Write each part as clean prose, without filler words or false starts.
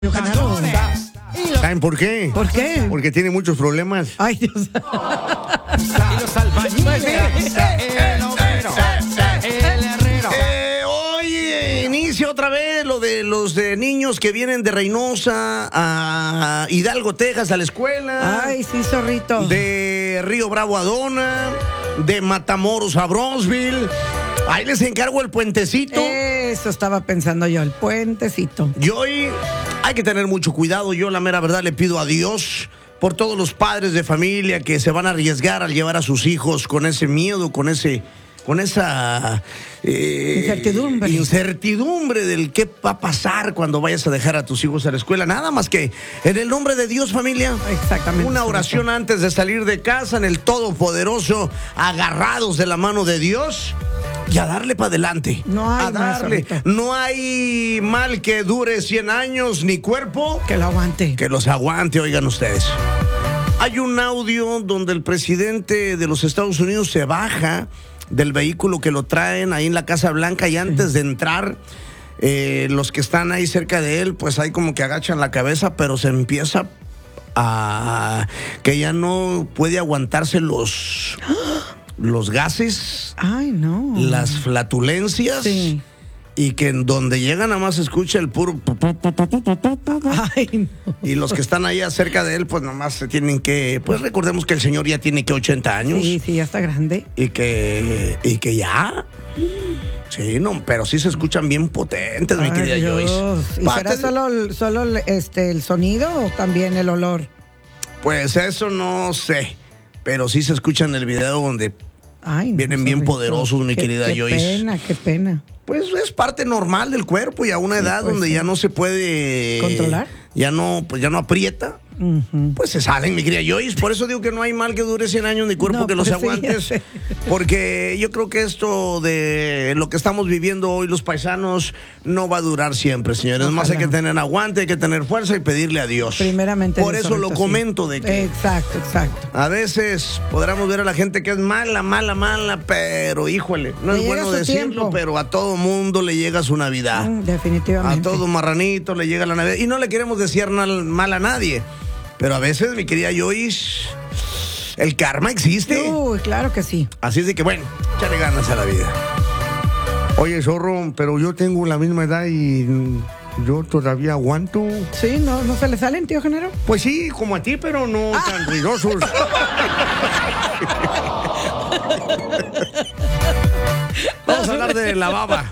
Genaro. ¿Saben por qué? ¿Por qué? Porque tiene muchos problemas. Ay, Dios. Y los albañiles, el obrero, el herrero. Hoy inicia otra vez lo de los niños que vienen de Reynosa a Hidalgo, Texas, a la escuela. Ay, sí, zorrito. De Río Bravo a Dona, de Matamoros a Bronzeville. Ahí les encargo el puentecito. Eso estaba pensando yo, el puentecito. Y hoy hay que tener mucho cuidado. Yo, la mera verdad, le pido a Dios por todos los padres de familia que se van a arriesgar al llevar a sus hijos con ese miedo, con esa incertidumbre del qué va a pasar cuando vayas a dejar a tus hijos a la escuela. Nada más que en el nombre de Dios, familia. Exactamente. Una oración antes de salir de casa, en el Todopoderoso, agarrados de la mano de Dios. Y a darle para adelante. No hay a darle. más, No hay mal que dure 100 años, ni cuerpo que lo aguante. que los aguante, oigan ustedes. Hay un audio donde el presidente de los Estados Unidos se baja del vehículo que lo traen ahí en la Casa Blanca y antes de entrar, los que están ahí cerca de él, pues ahí como que agachan la cabeza, pero se empieza a que ya no puede aguantarse los gases. Ay, no. Las flatulencias. Sí. Y que en donde llegan nada más se escucha el puro. Ay, no. Y los que están ahí cerca de él, pues nomás se tienen que. Pues recordemos que el señor ya tiene que 80 años. Sí, ya está grande. Y que ya. Sí, no, pero sí se escuchan bien potentes, mi querida Dios. Joyce. ¿Y será solo el sonido o también el olor? Pues eso no sé. Pero sí se escucha en el video donde Ay, no, vienen bien zorrito. poderosos, mi querida Joyce. Qué pena. Pues es parte normal del cuerpo y a una edad pues donde sí. ya no se puede ¿Controlar? ya no aprieta. Ujú. Pues se salen, mi querida Joyce. Por eso digo que no hay mal que dure 100 años ni cuerpo No, que los pues sí, aguantes. ya sé. Porque yo creo que esto de lo que estamos viviendo hoy los paisanos no va a durar siempre, señores. Ojalá. Más hay que tener aguante, hay que tener fuerza y pedirle a Dios. Primeramente. Por Dios, eso lo ahorita sí. comento de que Exacto. a veces podremos ver a la gente que es mala, pero híjole, no Le es llega bueno su decirlo, tiempo. pero a todo mundo le llega su Navidad. Definitivamente. A todo marranito le llega la Navidad. Y no le queremos desear mal a nadie. Pero a veces, mi querida Joyce, el karma existe. Uy, claro que sí. Así es de que, bueno, échale ganas a la vida. Oye, zorro, pero yo tengo la misma edad y yo todavía aguanto. Sí, no se le salen, tío Genaro. Pues sí, como a ti, pero no tan ruidosos. Vamos a hablar de la baba.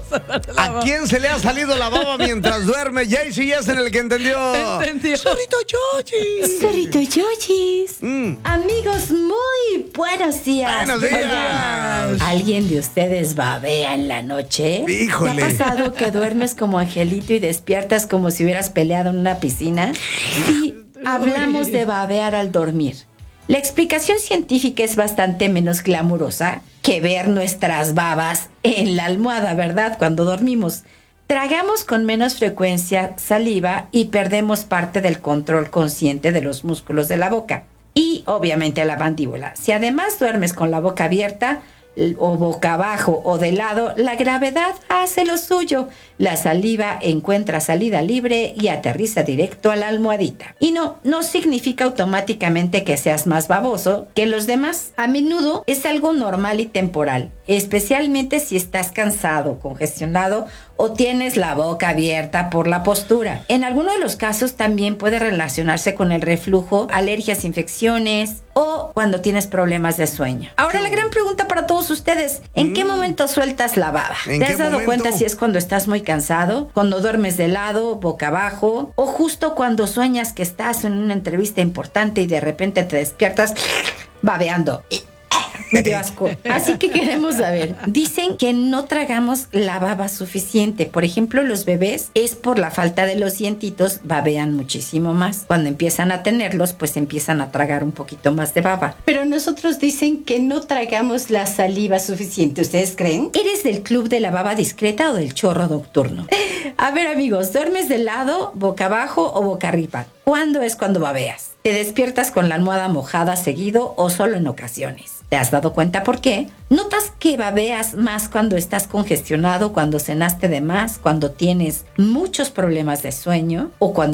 ¿A quién se le ha salido la baba mientras duerme? Jaycee es en el que entendió. Entendió. Zorrito Yoyis. Zorrito Yoyis. Mm. Amigos, muy buenos días. Buenos días. Oigan, ¿alguien de ustedes babea en la noche? Híjole. ¿Te ha pasado que duermes como angelito y despiertas como si hubieras peleado en una piscina? Sí, hablamos de babear al dormir. La explicación científica es bastante menos glamurosa que ver nuestras babas en la almohada, ¿verdad? Cuando dormimos. Tragamos con menos frecuencia saliva y perdemos parte del control consciente de los músculos de la boca. Y obviamente la mandíbula. Si además duermes con la boca abierta o boca abajo o de lado, la gravedad hace lo suyo. La saliva encuentra salida libre y aterriza directo a la almohadita. Y no significa automáticamente que seas más baboso que los demás. A menudo es algo normal y temporal, especialmente si estás cansado, congestionado o tienes la boca abierta por la postura. En algunos de los casos también puede relacionarse con el reflujo, alergias, infecciones o cuando tienes problemas de sueño. Ahora la gran pregunta para todos ustedes, ¿en qué momento sueltas la baba? ¿En ¿Te qué has dado momento? cuenta si es cuando estás muy cansado, cuando duermes de lado, boca abajo o justo cuando sueñas que estás en una entrevista importante y de repente te despiertas babeando? Me dio asco. Así que queremos saber. Dicen que no tragamos la baba suficiente. Por ejemplo, los bebés es por la falta de los dientitos, babean muchísimo más. Cuando empiezan a tenerlos, pues empiezan a tragar un poquito más de baba. Pero nosotros dicen que no tragamos la saliva suficiente. ¿Ustedes creen? ¿Eres del club de la baba discreta o del chorro nocturno? A ver, amigos, ¿duermes de lado, boca abajo o boca arriba? ¿Cuándo es cuando babeas? ¿Te despiertas con la almohada mojada seguido o solo en ocasiones? ¿Te has dado cuenta por qué? ¿Notas que babeas más cuando estás congestionado, cuando cenaste de más, cuando tienes muchos problemas de sueño o cuando